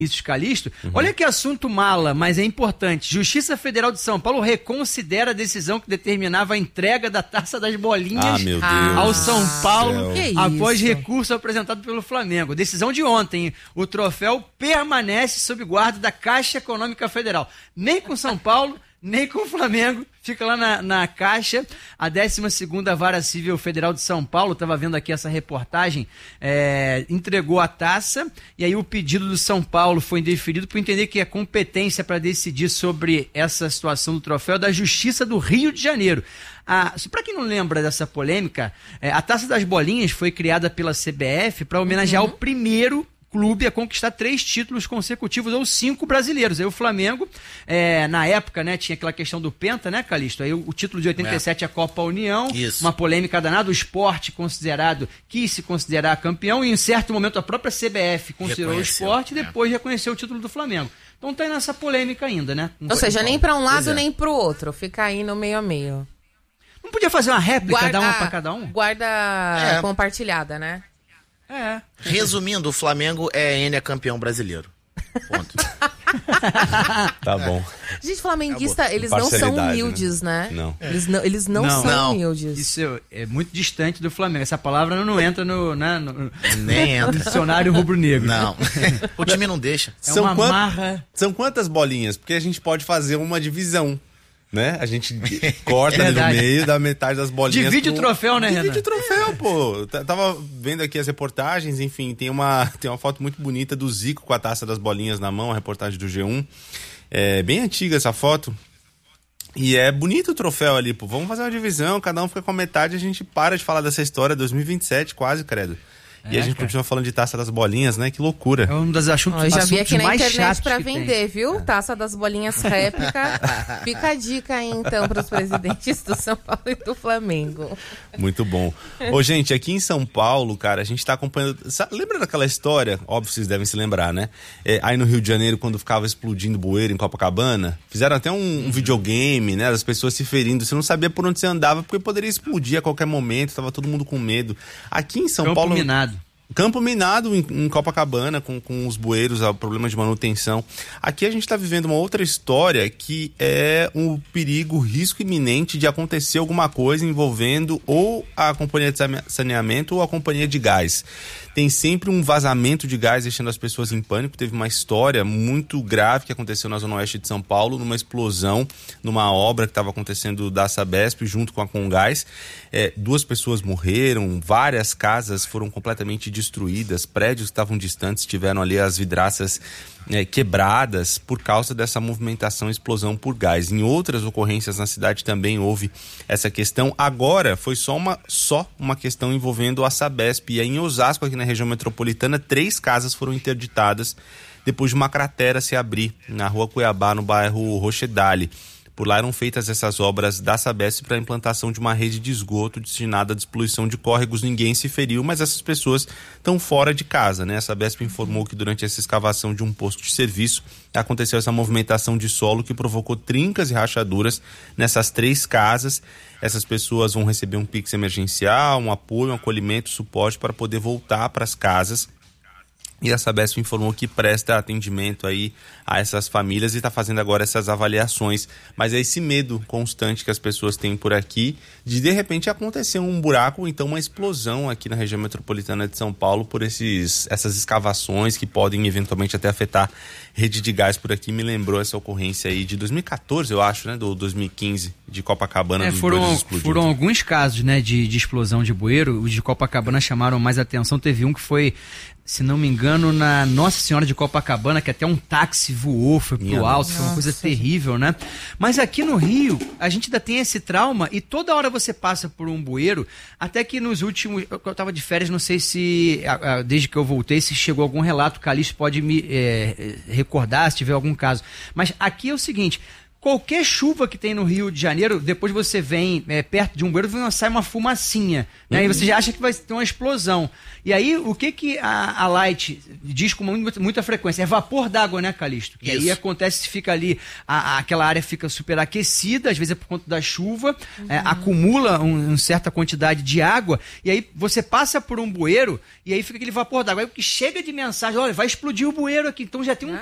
Calixto. Olha que assunto mala, mas é importante. Justiça Federal de São Paulo reconsidera a decisão que determinava a entrega da Taça das Bolinhas ao São Paulo após recurso apresentado pelo Flamengo. Decisão de ontem. O troféu permanece sob guarda da Caixa Econômica Federal. Nem com São Paulo, nem com o Flamengo, fica lá na Caixa. A 12ª Vara Civil Federal de São Paulo, estava vendo aqui essa reportagem, entregou a taça, e aí o pedido do São Paulo foi indeferido por entender que a competência para decidir sobre essa situação do troféu é da Justiça do Rio de Janeiro. Para quem não lembra dessa polêmica, a Taça das Bolinhas foi criada pela CBF para homenagear o primeiro clube a conquistar 3 títulos consecutivos ou 5 brasileiros. Aí o Flamengo, na época, né, tinha aquela questão do Penta, né, Calixto? Aí o título de 87 é a Copa União, uma polêmica danada, o Sport quis se considerar campeão, e em certo momento a própria CBF considerou o Sport e depois reconheceu o título do Flamengo. Então tá aí nessa polêmica ainda, né? Ou seja, nem para um lado nem para o outro, fica aí no meio a meio. Não podia fazer uma réplica, dar uma para cada um? Guarda compartilhada, né? Resumindo, o Flamengo é campeão brasileiro. Ponto. Tá bom. Gente, flamenguista, eles não são humildes, né? Não. Eles não são humildes. Isso é muito distante do Flamengo. Essa palavra não entra no Nem entra. dicionário rubro-negro. Não. O time não deixa. São quantas bolinhas? Porque a gente pode fazer uma divisão, né? A gente corta ali no meio, dá metade das bolinhas. Divide o troféu, né, Renan? Divide o troféu, pô. Tava vendo aqui as reportagens, enfim, tem uma foto muito bonita do Zico com a taça das bolinhas na mão, a reportagem do G1. É bem antiga essa foto. E é bonito o troféu ali, pô. Vamos fazer uma divisão, cada um fica com a metade, a gente para de falar dessa história, 2027 quase, credo. E a gente continua falando de Taça das Bolinhas, né? Que loucura. É um dos assuntos mais chatos. Já vi aqui na internet pra vender, viu? Taça das Bolinhas réplica. Fica a dica aí, então, pros presidentes do São Paulo e do Flamengo. Muito bom. Ô, gente, aqui em São Paulo, cara, a gente tá acompanhando... Lembra daquela história? Óbvio, vocês devem se lembrar, né? Aí no Rio de Janeiro, quando ficava explodindo bueiro em Copacabana, fizeram até um videogame, né? Das pessoas se ferindo. Você não sabia por onde você andava, porque poderia explodir a qualquer momento. Tava todo mundo com medo. Aqui em São Paulo... Campo minado em Copacabana, com os bueiros, o problema de manutenção. Aqui a gente está vivendo uma outra história que é um perigo, risco iminente de acontecer alguma coisa envolvendo ou a companhia de saneamento ou a companhia de gás. Tem sempre um vazamento de gás deixando as pessoas em pânico. Teve uma história muito grave que aconteceu na Zona Oeste de São Paulo, numa explosão, numa obra que estava acontecendo da Sabesp junto com a Comgás. 2 pessoas morreram, várias casas foram completamente destruídas, prédios que estavam distantes tiveram ali as vidraças quebradas por causa dessa movimentação e explosão por gás. Em outras ocorrências na cidade também houve essa questão. Agora foi só uma questão envolvendo a Sabesp. E aí em Osasco, aqui na região metropolitana, 3 casas foram interditadas depois de uma cratera se abrir na rua Cuiabá, no bairro Rochedale. Por lá eram feitas essas obras da Sabesp para a implantação de uma rede de esgoto destinada à despoluição de córregos. Ninguém se feriu, mas essas pessoas estão fora de casa, né? A Sabesp informou que durante essa escavação de um posto de serviço aconteceu essa movimentação de solo que provocou trincas e rachaduras nessas 3 casas. Essas pessoas vão receber um Pix emergencial, um apoio, um acolhimento, suporte para poder voltar para as casas. E a Sabesp informou que presta atendimento aí a essas famílias e está fazendo agora essas avaliações. Mas é esse medo constante que as pessoas têm por aqui de repente acontecer um buraco ou então uma explosão aqui na região metropolitana de São Paulo por essas escavações que podem eventualmente até afetar rede de gás por aqui. Me lembrou essa ocorrência aí de 2014, eu acho, né? Do 2015, de Copacabana. Foram alguns casos, né, de explosão de bueiro. Os de Copacabana chamaram mais atenção. Teve um que foi, se não me engano, na Nossa Senhora de Copacabana, que até um táxi voou, foi pro alto, foi uma coisa terrível, né? Mas aqui no Rio, a gente ainda tem esse trauma e toda hora você passa por um bueiro, até que nos últimos... Eu tava de férias, não sei se, desde que eu voltei, se chegou algum relato, o Calixto pode me recordar se tiver algum caso. Mas aqui é o seguinte... qualquer chuva que tem no Rio de Janeiro, depois você vem perto de um bueiro, sai uma fumacinha, né? E você já acha que vai ter uma explosão. E aí, o que a Light diz com muita frequência? É vapor d'água, né, Calixto? Que aí acontece, fica ali, aquela área fica superaquecida, às vezes é por conta da chuva, acumula uma certa quantidade de água, e aí você passa por um bueiro, e aí fica aquele vapor d'água. Aí o que chega de mensagem, olha, vai explodir o bueiro aqui, então já tem um